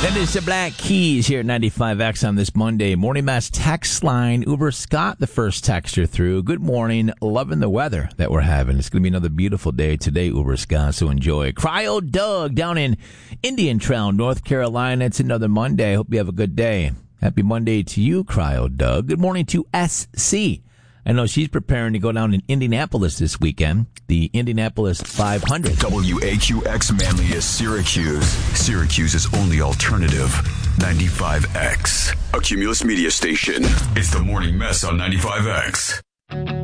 That is the Black Keys here at 95X on this Monday. Morning Mass text line. Uber Scott, the first texter through. Good morning. Loving the weather that we're having. It's going to be another beautiful day today, Uber Scott, so enjoy. Cryo Doug down in Indian Trail, North Carolina. It's another Monday. Hope you have a good day. Happy Monday to you, Cryo Doug. Good morning to SC. I know she's preparing to go down in Indianapolis this weekend, the Indianapolis 500. WAQX Manlius Syracuse. Syracuse's only alternative. 95X. A Cumulus media station. It's the Morning Mess on 95X.